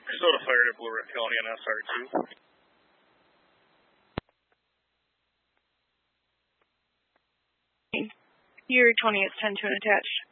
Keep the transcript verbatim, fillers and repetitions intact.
Minnesota Fire to Blue River County on S R two. Year twenty is ten to an attached.